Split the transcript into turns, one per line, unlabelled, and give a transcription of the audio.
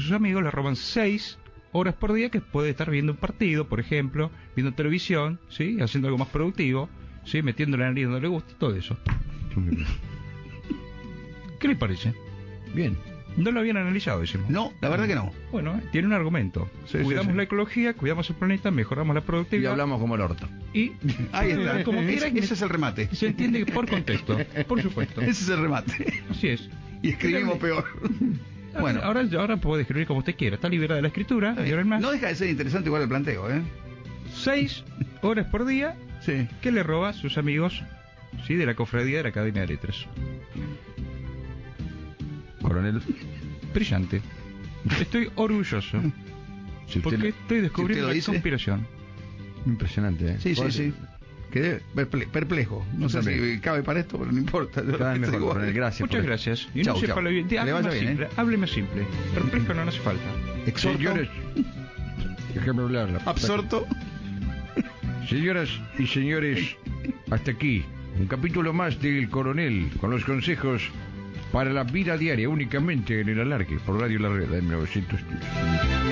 sus amigos le roban 6 horas por día que puede estar viendo un partido, por ejemplo, viendo televisión, ¿sí? Haciendo algo más productivo, ¿sí? Metiendo la nariz donde le gusta, todo eso. ¿Qué le parece?
Bien.
No lo habían analizado, decimos.
No, la verdad que no.
Bueno, tiene un argumento.
Sí,
Cuidamos
sí.
la ecología, cuidamos el planeta, mejoramos la
Y
productividad.
hablamos como el orto.
Y
Ahí está.
como quiera,
Ese es el remate.
se entiende por contexto, por supuesto.
Ese es el remate.
Así es.
Y escribimos peor. Bueno.
Ahora puede escribir como usted quiera. Está liberada de la escritura. Y ahora es más.
No deja de ser interesante igual el planteo, ¿eh?
6 horas por día
Sí.
que le roba a sus amigos, ¿sí? De la cofradía de la Academia de Letras.
Coronel,
Brillante. Estoy orgulloso.
si usted
Porque
lo-
estoy descubriendo
si usted lo
la
dice.
conspiración.
Impresionante, ¿eh?
Sí, sí,
Pues,
sí. Quedé perplejo. No
Yo
sé
también.
si cabe para esto, pero no importa. Yo
Cada vez
estoy
mejor,
igual.
Coronel, gracias.
Muchas
por
gracias. Y
Chau,
no se
chau.
fala bien.
Que le
Hable
vaya
más
bien,
simple. Hábleme simple. Perplejo no hace falta.
Exhorto.
Señores, déjame hablar.
Absorto.
Señoras y señores, hasta aquí un capítulo más del Coronel con los consejos para la vida diaria únicamente en el alargue por Radio La Red en 1910.